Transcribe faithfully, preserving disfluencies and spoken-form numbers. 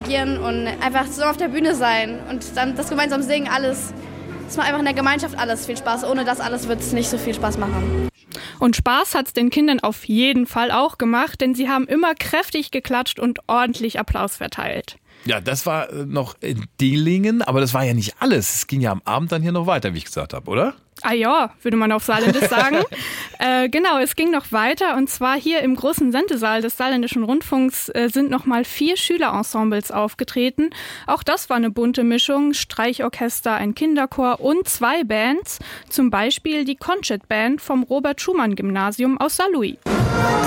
interagieren und einfach so auf der Bühne sein und dann das gemeinsam singen, alles. Es macht einfach in der Gemeinschaft alles viel Spaß. Ohne das alles wird es nicht so viel Spaß machen. Und Spaß hat es den Kindern auf jeden Fall auch gemacht, denn sie haben immer kräftig geklatscht und ordentlich Applaus verteilt. Ja, das war noch in Dillingen, aber das war ja nicht alles. Es ging ja am Abend dann hier noch weiter, wie ich gesagt habe, oder? Ah ja, würde man auf Saarländisch sagen. äh, genau, es ging noch weiter und zwar hier im großen Sendesaal des Saarländischen Rundfunks äh, sind nochmal vier Schülerensembles aufgetreten. Auch das war eine bunte Mischung, Streichorchester, ein Kinderchor und zwei Bands, zum Beispiel die Concert Band vom Robert-Schumann-Gymnasium aus Saarlouis.